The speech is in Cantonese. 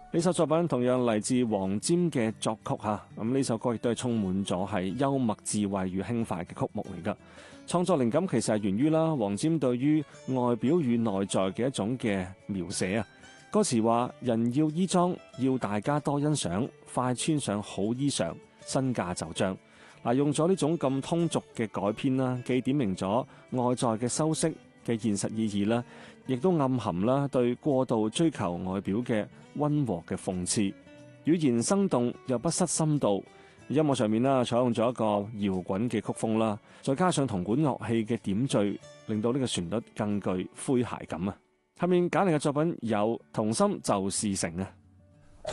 呢首作品同樣嚟自黃霑嘅作曲嚇，咁呢首歌亦都係充滿咗係幽默智慧與輕快嘅曲目嚟㗎。創作靈感其實係源於啦黃霑對於外表與內在嘅一種嘅描寫啊。歌詞話：人要衣裝，要大家多欣賞，快穿上好衣裳，身價就漲。嗱，用咗呢種咁通俗嘅改編啦，既點明咗外在嘅修飾嘅現實意義啦，亦都暗含啦對過度追求外表嘅溫和嘅諷刺，語言生動又不失深度。音樂上面啦，採用咗一個搖滾嘅曲風啦，再加上銅管樂器嘅點綴，令到呢個旋律更具詼諧感啊！下面揀嚟嘅作品有《同心就是誠》啊。